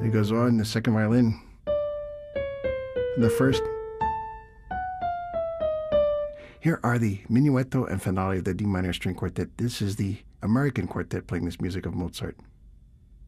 He goes on, the second violin. And the first. Here are the Minuetto and Finale of the D minor string quartet. This is the American quartet playing this music of Mozart.